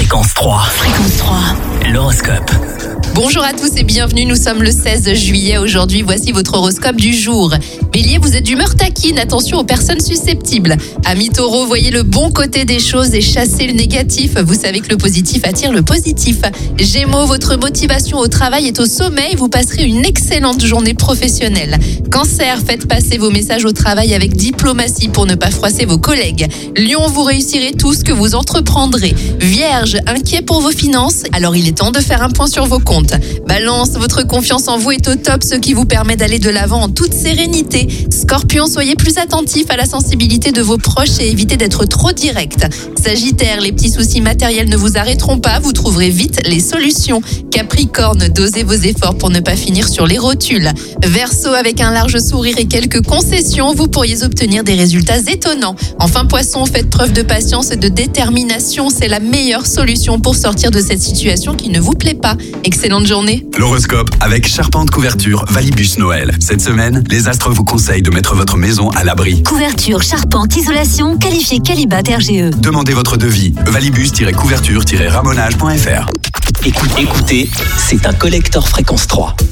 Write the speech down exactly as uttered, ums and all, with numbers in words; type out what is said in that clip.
Fréquence trois. Fréquence trois. L'horoscope. Bonjour à tous et bienvenue, nous sommes le seize juillet. Aujourd'hui, voici votre horoscope du jour. Bélier, vous êtes d'humeur taquine, attention aux personnes susceptibles. Amis taureaux, voyez le bon côté des choses et chassez le négatif. Vous savez que le positif attire le positif. Gémeaux, votre motivation au travail est au sommet et vous passerez une excellente journée professionnelle. Cancer, faites passer vos messages au travail avec diplomatie pour ne pas froisser vos collègues. Lion, vous réussirez tout ce que vous entreprendrez. Vierge, inquiet pour vos finances, alors il est temps de faire un point sur vos comptes. Balance, votre confiance en vous est au top, ce qui vous permet d'aller de l'avant en toute sérénité. Scorpion, soyez plus attentif à la sensibilité de vos proches et évitez d'être trop direct. Sagittaire, les petits soucis matériels ne vous arrêteront pas, vous trouverez vite les solutions. Capricorne, dosez vos efforts pour ne pas finir sur les rotules. Verseau, avec un large sourire et quelques concessions, vous pourriez obtenir des résultats étonnants. Enfin Poisson, faites preuve de patience et de détermination, c'est la meilleure solution pour sortir de cette situation qui ne vous plaît pas. Excellente journée. L'horoscope avec Charpente Couverture Valibus Noël. Cette semaine, les astres vous conseillent de mettre votre maison à l'abri. Couverture, charpente, isolation, qualifié Qualibat R G E. Demandez votre devis. valibus-couverture-ramonage point f r. Écoutez, écoutez, c'est un collector Fréquence trois.